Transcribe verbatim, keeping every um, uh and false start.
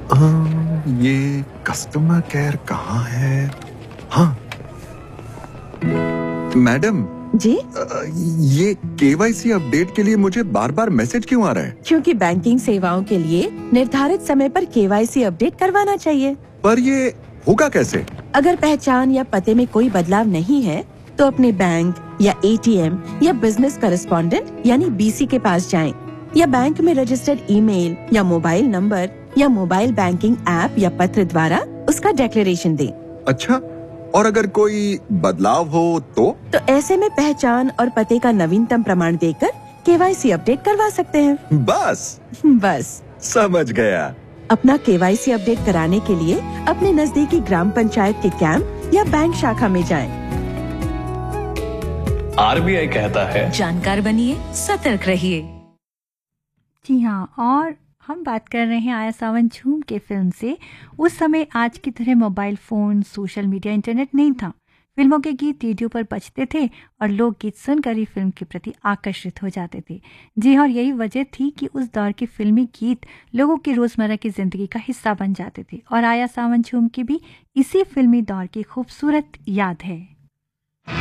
अ, ये customer care कहाँ है? हाँ, मैडम जी, अ, ये केवाईसी अपडेट के लिए मुझे बार बार मैसेज क्यों आ रहा है? क्योंकि बैंकिंग सेवाओं के लिए निर्धारित समय पर केवाईसी अपडेट करवाना चाहिए। पर ये होगा कैसे? अगर पहचान या पते में कोई बदलाव नहीं है, तो अपने बैंक या एटीएम या बिजनेस करेस्पॉन्डेंट यानी बीसी के पास जाएं, या बैंक में रजिस्टर्ड ईमेल या मोबाइल नंबर या मोबाइल बैंकिंग ऐप या पत्र द्वारा उसका डिक्लेरेशन दें। अच्छा, और अगर कोई बदलाव हो तो? तो ऐसे में पहचान और पते का नवीनतम प्रमाण देकर केवाईसी अपडेट करवा सकते हैं। बस बस समझ गया। अपना केवाईसी अपडेट कराने के लिए अपने नजदीकी ग्राम पंचायत के कैंप या बैंक शाखा में जाएं। आरबीआई कहता है, जानकार बनिए, सतर्क रहिए। जी हाँ, और हम बात कर रहे हैं आया सावन झूम के फिल्म से। उस समय आज की तरह mobile phone, social media, internet नहीं था। फिल्मों के गीत रेडियो पर बजते थे और लोग गीत सुनकर ही फिल्म के प्रति आकर्षित हो जाते थे। जी हाँ, और यही वजह थी कि उस दौर के फिल्मी गीत लोगों की रोज़मर्रा की ज़िंदगी का हिस्सा बन जाते थे। और आया सावन झूम की भी इसी फिल्मी दौर की खूबसूरत याद है।